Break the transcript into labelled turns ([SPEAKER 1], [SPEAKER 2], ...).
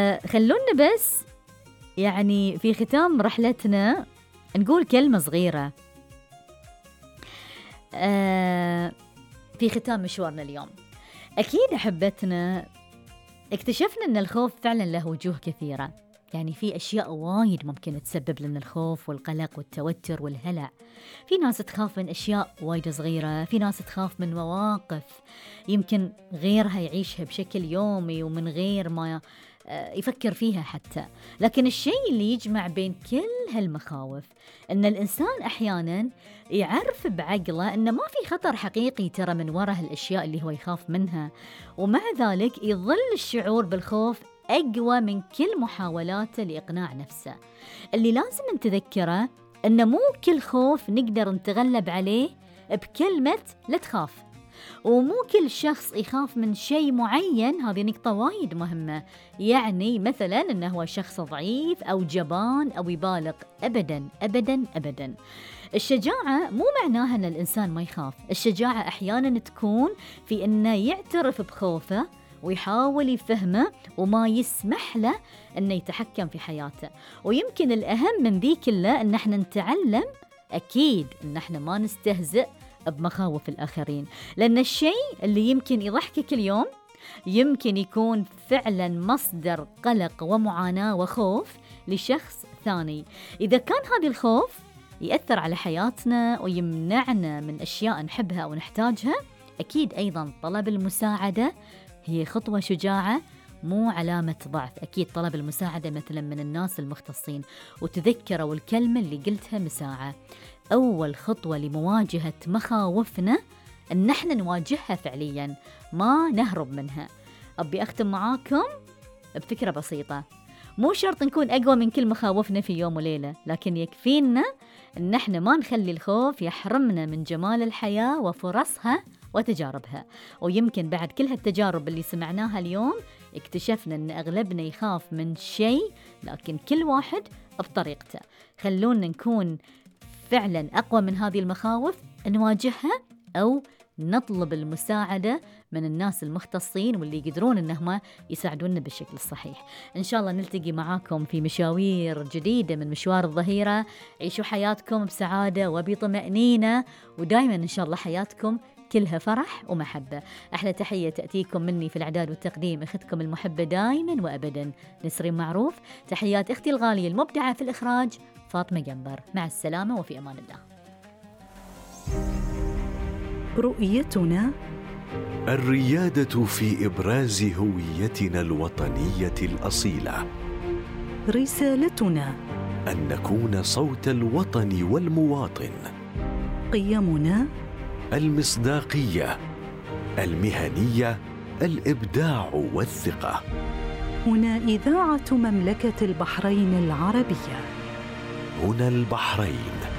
[SPEAKER 1] خلونا بس يعني في ختام رحلتنا نقول كلمة صغيرة في ختام مشوارنا اليوم. أكيد أحبتنا اكتشفنا أن الخوف فعلا له وجوه كثيرة، يعني في أشياء وايد ممكن تسبب لنا الخوف والقلق والتوتر والهلع. في ناس تخاف من أشياء وايد صغيرة، في ناس تخاف من مواقف يمكن غيرها يعيشها بشكل يومي ومن غير ما يفكر فيها حتى. لكن الشيء اللي يجمع بين كل هالمخاوف أن الإنسان أحياناً يعرف بعقله أنه ما في خطر حقيقي ترى من وراء الأشياء اللي هو يخاف منها، ومع ذلك يظل الشعور بالخوف أقوى من كل محاولاته لإقناع نفسه. اللي لازم نتذكره أن مو كل خوف نقدر نتغلب عليه بكلمة لا تخاف، ومو كل شخص يخاف من شيء معين. هذه نقطة وايد مهمة، يعني مثلا أنه هو شخص ضعيف أو جبان أو يبالغ. أبدا أبدا أبدا. الشجاعة مو معناها أن الإنسان ما يخاف. الشجاعة أحيانا تكون في أنه يعترف بخوفه ويحاول يفهمه وما يسمح له أنه يتحكم في حياته. ويمكن الأهم من ذي كله أن احنا نتعلم أكيد أن احنا ما نستهزئ بمخاوف الآخرين، لأن الشيء اللي يمكن يضحكك اليوم يمكن يكون فعلا مصدر قلق ومعاناة وخوف لشخص ثاني. إذا كان هذا الخوف يأثر على حياتنا ويمنعنا من أشياء نحبها ونحتاجها، أكيد أيضا طلب المساعدة هي خطوة شجاعة مو علامة ضعف. أكيد طلب المساعدة مثلا من الناس المختصين. وتذكروا الكلمة اللي قلتها مساعة، أول خطوة لمواجهة مخاوفنا أن احنا نواجهها فعليا، ما نهرب منها. أبي أختم معاكم بفكرة بسيطة، مو شرط نكون أقوى من كل مخاوفنا في يوم وليلة، لكن يكفينا أن احنا ما نخلي الخوف يحرمنا من جمال الحياة وفرصها وتجاربها. ويمكن بعد كل هالتجارب اللي سمعناها اليوم اكتشفنا أن أغلبنا يخاف من شيء، لكن كل واحد بطريقته. خلونا نكون فعلا أقوى من هذه المخاوف، نواجهها أو نطلب المساعدة من الناس المختصين واللي يقدرون أنهم يساعدونا بالشكل الصحيح. إن شاء الله نلتقي معاكم في مشاوير جديدة من مشوار الظهيرة. عيشوا حياتكم بسعادة وبطمأنينة، ودايما إن شاء الله حياتكم كلها فرح ومحبة. أحلى تحية تأتيكم مني في الإعداد والتقديم أختكم المحبة دايما وأبدا نسرين معروف. تحيات أختي الغالية المبدعة في الإخراج فاطمة جنبر. مع السلامة وفي أمان الله.
[SPEAKER 2] رؤيتنا
[SPEAKER 3] الريادة في إبراز هويتنا الوطنية الأصيلة.
[SPEAKER 2] رسالتنا
[SPEAKER 3] أن نكون صوت الوطن والمواطن.
[SPEAKER 2] قيمنا
[SPEAKER 3] المصداقية، المهنية، الإبداع والثقة.
[SPEAKER 2] هنا إذاعة مملكة البحرين العربية.
[SPEAKER 3] هنا البحرين.